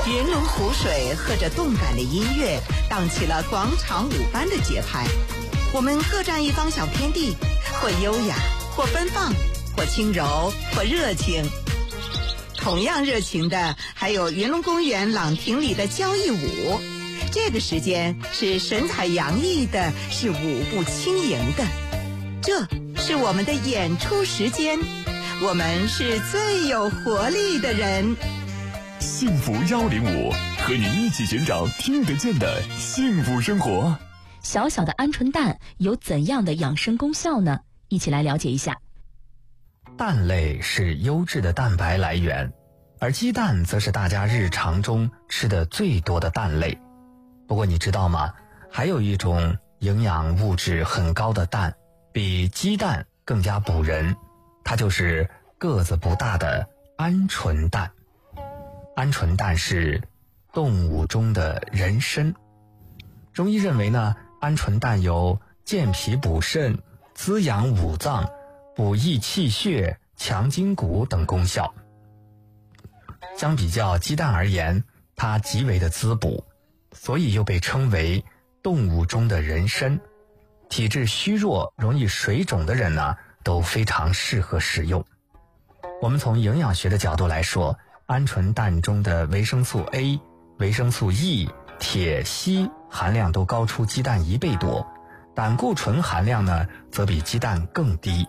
云龙湖水和着动感的音乐，荡起了广场舞般的节拍。我们各占一方小天地，或优雅，或奔放，或轻柔，或热情。同样热情的还有云龙公园朗亭里的交谊舞，这个时间是神采洋溢的，是舞步轻盈的。这是我们的演出时间，我们是最有活力的人。 幸福105，和你一起寻找听得见的幸福生活。 小小的鹌鹑蛋有怎样的养生功效呢？一起来了解一下。 蛋类是优质的蛋白来源，而鸡蛋则是大家日常中吃的最多的蛋类。不过你知道吗？还有一种营养物质很高的蛋，比鸡蛋更加补人，它就是个子不大的鹌鹑蛋。鹌鹑蛋是动物中的人参。中医认为呢，鹌鹑蛋有健脾补肾、滋养五脏、补益气血、强筋骨等功效。相比较鸡蛋而言，它极为的滋补，所以又被称为动物中的人参。体质虚弱、容易水肿的人呢，都非常适合食用。我们从营养学的角度来说，鹌鹑蛋中的维生素 A、维生素 E、铁、硒含量都高出鸡蛋1倍多，胆固醇含量呢则比鸡蛋更低。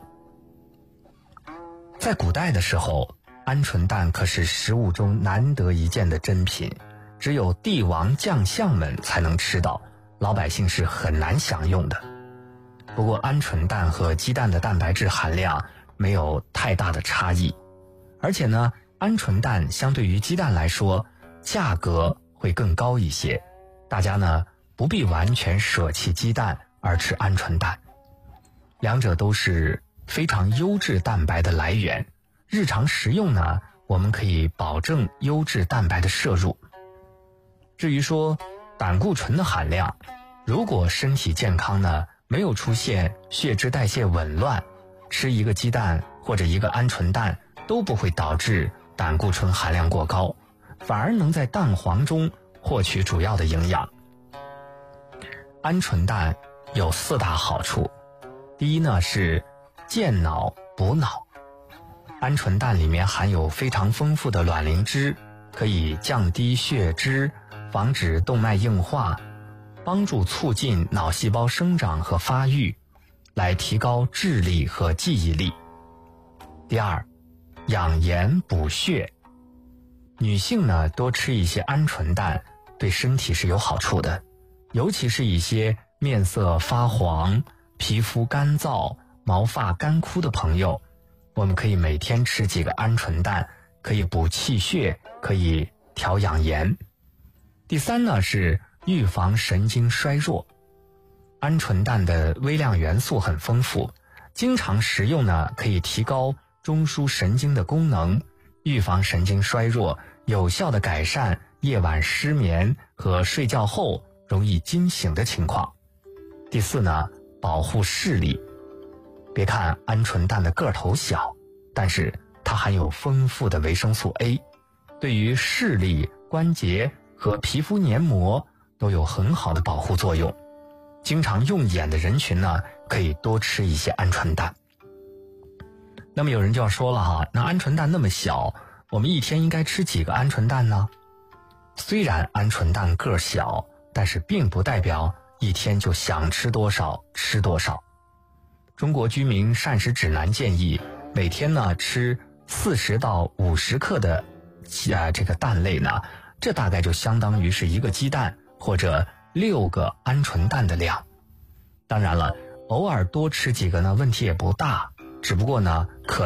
在古代的时候，鹌鹑蛋可是食物中难得一见的珍品，只有帝王将相们才能吃到，老百姓是很难享用的。不过鹌鹑蛋和鸡蛋的蛋白质含量没有太大的差异，而且呢，鹌鹑蛋相对于鸡蛋来说，价格会更高一些，大家呢不必完全舍弃鸡蛋而吃鹌鹑蛋。两者都是非常优质蛋白的来源，日常食用呢，我们可以保证优质蛋白的摄入。至于说胆固醇的含量，如果身体健康呢，没有出现血脂代谢紊乱，吃一个鸡蛋或者一个鹌鹑蛋都不会导致胆固醇含量过高，反而能在蛋黄中获取主要的营养。鹌鹑蛋有4大好处。第一呢是健脑补脑。鹌鹑蛋里面含有非常丰富的卵磷脂，可以降低血脂，防止动脉硬化，帮助促进脑细胞生长和发育，来提高智力和记忆力。第二，养颜补血。女性呢多吃一些鹌鹑蛋对身体是有好处的，尤其是一些面色发黄、皮肤干燥、毛发干枯的朋友，我们可以每天吃几个鹌鹑蛋，可以补气血，可以调养颜。第三呢是预防神经衰弱。鹌鹑蛋的微量元素很丰富，经常食用呢可以提高中枢神经的功能，预防神经衰弱，有效地改善夜晚失眠和睡觉后容易惊醒的情况。第四呢，保护视力。别看鹌鹑蛋的个头小，但是它含有丰富的维生素 A， 对于视力、关节和皮肤黏膜都有很好的保护作用。经常用眼的人群呢，可以多吃一些鹌鹑蛋。那么有人就要说了哈，那鹌鹑蛋那么小，我们一天应该吃几个鹌鹑蛋呢？虽然鹌鹑蛋个小，但是并不代表一天就想吃多少吃多少。中国居民膳食指南建议，每天呢吃40到50克的这个蛋类呢，这大概就相当于是一个鸡蛋或者6个鹌鹑蛋的量。当然了，偶尔多吃几个呢，问题也不大，只不过呢可